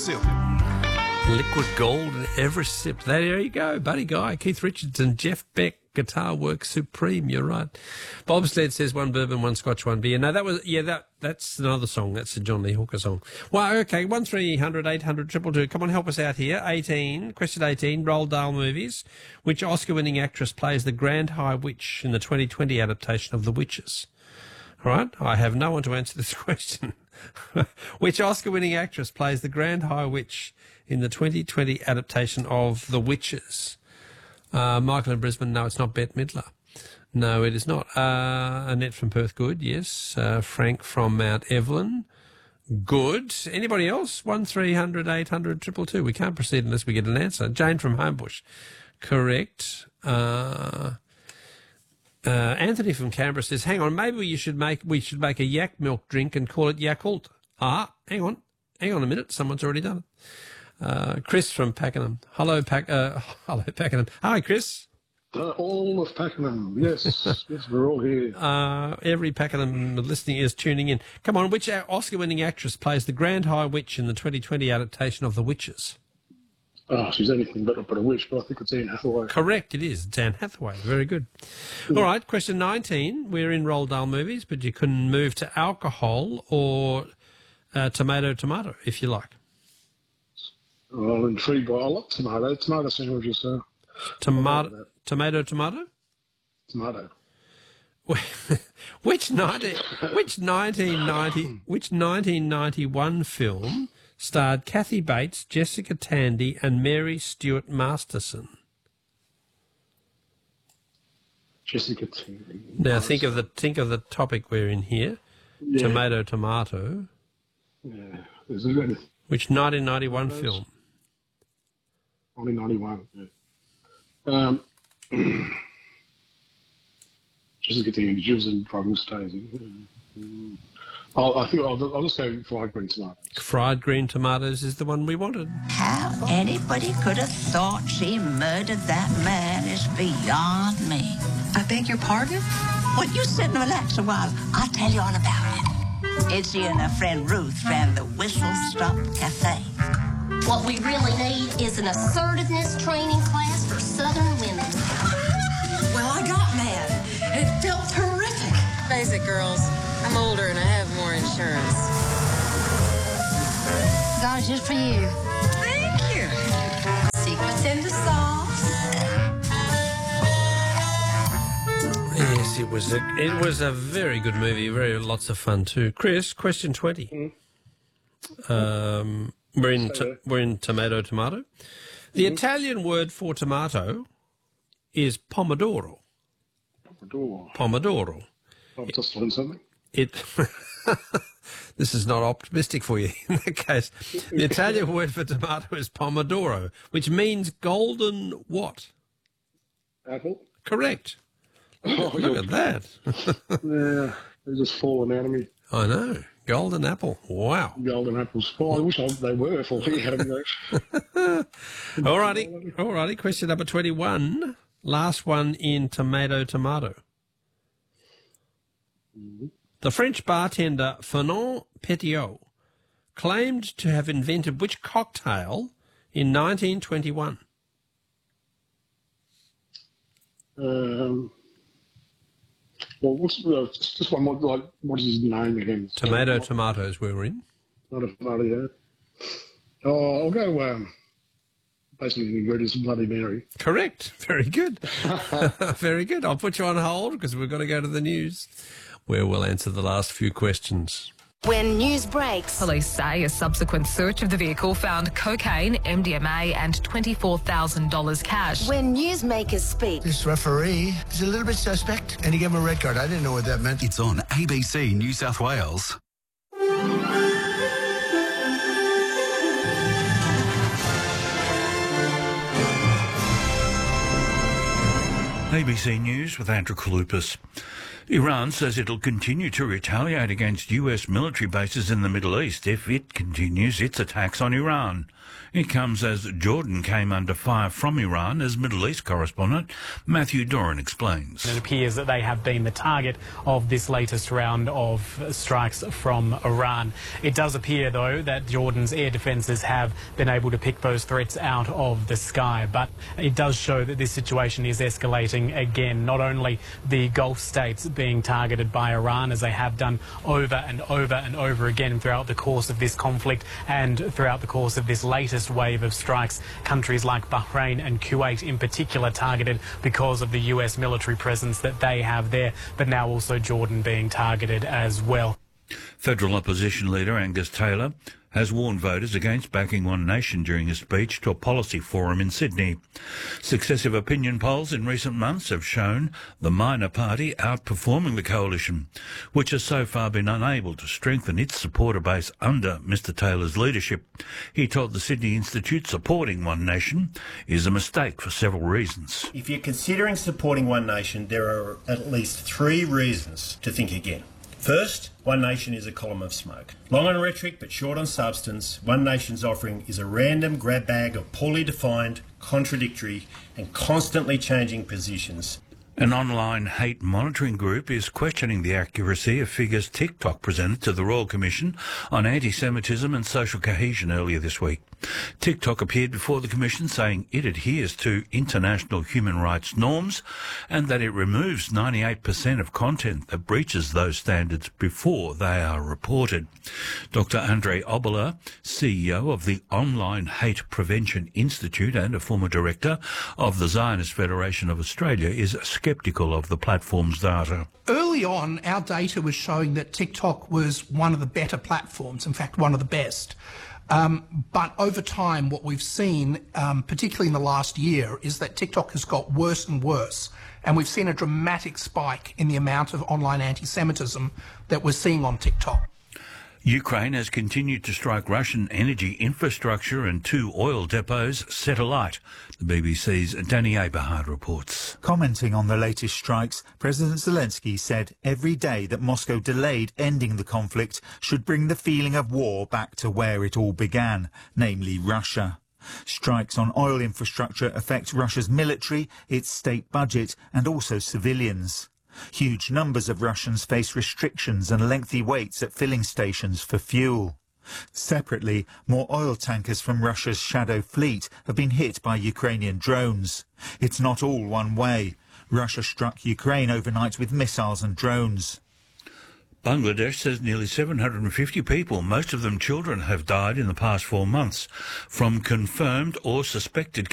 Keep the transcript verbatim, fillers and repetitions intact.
sip. Liquid gold in every sip. There you go, Buddy Guy, Keith Richardson, Jeff Beck, Guitar Works Supreme. You're right. Bobsled says one bourbon, one scotch, one beer. No, that was yeah. That that's another song. That's a John Lee Hooker song. Well, okay. One three hundred eight hundred triple two. Come on, help us out here. Eighteen. Question eighteen. Roald Dahl movies. Which Oscar-winning actress plays the Grand High Witch in the twenty twenty adaptation of The Witches? All right. I have no one to answer this question. Which Oscar-winning actress plays the Grand High Witch in the twenty twenty adaptation of The Witches? Uh, Michael in Brisbane, no, it's not Bette Midler. No, it is not. Uh, Annette from Perth, good, yes. Uh, Frank from Mount Evelyn, good. Anybody else? one three hundred eight hundred two two two. We can't proceed unless we get an answer. Jane from Homebush, correct. Uh, uh, Anthony from Canberra says, hang on, maybe you should make we should make a yak milk drink and call it Yakult. Ah, hang on. Hang on a minute. Someone's already done it. Uh, Chris from Pakenham. Hello, Pac- uh, hello, Pakenham. Hi, Chris. Uh, all of Pakenham, yes. Yes, we're all here. Uh, every Pakenham listening is tuning in. Come on, which Oscar-winning actress plays the Grand High Witch in the twenty twenty adaptation of The Witches? Oh, she's anything but, but a witch, but I think it's Anne Hathaway. Correct, it is. It's Anne Hathaway. Very good. Mm. All right, question nineteen. We're in Roald Dahl movies, but you can move to alcohol or uh, tomato, tomato, if you like. Well, I'm intrigued by, I like tomato. Tomato sandwiches, so. Tomato, tomato, tomato? Tomato. which nineteen, which nineteen ninety, which nineteen ninety-one film starred Kathy Bates, Jessica Tandy, and Mary Stuart Masterson? Jessica Tandy. Now think of the think of the topic we're in here. Yeah. Tomato, tomato. Yeah. Is it any... Which nineteen ninety-one film? nineteen ninety-one. Yeah. Um. Jessica Tandy. She was in Driving Stacey. Mm. I'll, I think I'll, I'll just go fried green tomatoes. Fried green tomatoes is the one we wanted. How anybody could have thought she murdered that man is beyond me. I beg your pardon? Well, you sit and relax a while. I'll tell you all about it. Itzy and her friend Ruth ran the Whistle Stop Cafe. What we really need is an assertiveness training class for Southern women. Well, I got mad. It felt terrific. Face it, girls. I'm older and I have more insurance. Got it just for you. Thank you. Secrets in the sauce. Yes, it was a it was a very good movie. Very lots of fun too. Chris, question twenty. Mm. Um, we're in to, we're in tomato tomato. The mm-hmm. Italian word for tomato is pomodoro. Pomodoro. Pomodoro. I've just learned something. It. This is not optimistic for you in that case. The Italian word for tomato is pomodoro, which means golden what? Apple. Correct. Look, oh, look at that. Yeah, they're just falling out of me. I know. Golden apple. Wow. Golden apples. Oh, I wish I, they were falling out of me. All righty. All righty. Question number twenty-one. Last one in tomato tomato. Mm-hmm. The French bartender Fernand Petiot claimed to have invented which cocktail in nineteen twenty-one? Um, well, what's uh, just, just one more, like, what is his name again? Tomato tomatoes we were in. Not a bloody yeah. Oh, I'll go, um, basically the ingredients of Bloody Mary. Correct. Very good. Very good. I'll put you on hold because we've got to go to the news, where we'll answer the last few questions. When news breaks, police say a subsequent search of the vehicle found cocaine, M D M A and twenty-four thousand dollars cash. When newsmakers speak, this referee is a little bit suspect, and he gave him a red card. I didn't know what that meant. It's on A B C New South Wales. A B C News with Andrew Kalupas. Iran says it'll continue to retaliate against U S military bases in the Middle East if it continues its attacks on Iran. It comes as Jordan came under fire from Iran, as Middle East correspondent Matthew Doran explains. It appears that they have been the target of this latest round of strikes from Iran. It does appear, though, that Jordan's air defences have been able to pick those threats out of the sky. But it does show that this situation is escalating again. Not only the Gulf states being targeted by Iran, as they have done over and over and over again throughout the course of this conflict and throughout the course of this latest wave of strikes, countries like Bahrain and Kuwait in particular targeted because of the U S military presence that they have there, but now also Jordan being targeted as well. Federal opposition leader Angus Taylor has warned voters against backing One Nation during a speech to a policy forum in Sydney. Successive opinion polls in recent months have shown the minor party outperforming the coalition, which has so far been unable to strengthen its supporter base under Mr Taylor's leadership. He told the Sydney Institute supporting One Nation is a mistake for several reasons. If you're considering supporting One Nation, there are at least three reasons to think again. First, One Nation is a column of smoke. Long on rhetoric but short on substance, One Nation's offering is a random grab bag of poorly defined, contradictory and constantly changing positions. An online hate monitoring group is questioning the accuracy of figures TikTok presented to the Royal Commission on anti-Semitism and social cohesion earlier this week. TikTok appeared before the Commission saying it adheres to international human rights norms and that it removes ninety-eight percent of content that breaches those standards before they are reported. Doctor Andre Oboler, C E O of the Online Hate Prevention Institute and a former director of the Zionist Federation of Australia, is sceptical of the platform's data. Early on, our data was showing that TikTok was one of the better platforms, in fact, one of the best. Um, but over time, what we've seen, um, particularly in the last year, is that TikTok has got worse and worse. And we've seen a dramatic spike in the amount of online anti-Semitism that we're seeing on TikTok. Ukraine has continued to strike Russian energy infrastructure and two oil depots set alight. The B B C's Danny Aberhard reports. Commenting on the latest strikes, President Zelensky said every day that Moscow delayed ending the conflict should bring the feeling of war back to where it all began, namely Russia. Strikes on oil infrastructure affect Russia's military, its state budget and also civilians. Huge numbers of Russians face restrictions and lengthy waits at filling stations for fuel. Separately, more oil tankers from Russia's shadow fleet have been hit by Ukrainian drones. It's not all one way. Russia struck Ukraine overnight with missiles and drones. Bangladesh says nearly seven hundred fifty people, most of them children, have died in the past four months from confirmed or suspected